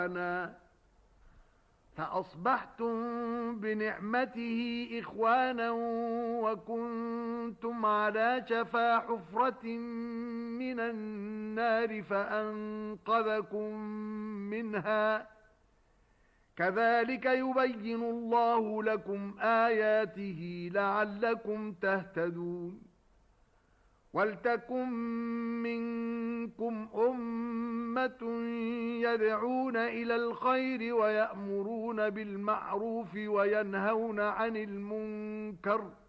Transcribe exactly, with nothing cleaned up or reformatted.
فأصبحتم بنعمته إخوانا وكنتم على شفا حفرة من النار فأنقذكم منها كذلك يبين الله لكم آياته لعلكم تهتدون وَلْتَكُن مِّنكُمْ أُمَّةٌ يَدْعُونَ إِلَى الْخَيْرِ وَيَأْمُرُونَ بِالْمَعْرُوفِ وَيَنْهَوْنَ عَنِ الْمُنكَرِ